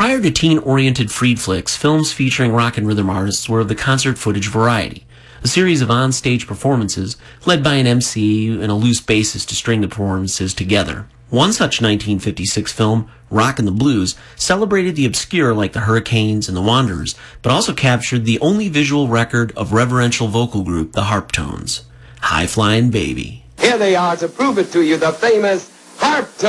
Prior to teen-oriented Freed flicks, films featuring rock and rhythm artists were of the concert footage variety, a series of on-stage performances led by an MC and a loose bassist to string the performances together. One such 1956 film, Rockin' the Blues, celebrated the obscure like the Hurricanes and the Wanderers, but also captured the only visual record of reverential vocal group, the Harptones. High Flying Baby. Here they are to prove it to you, the famous Harptones.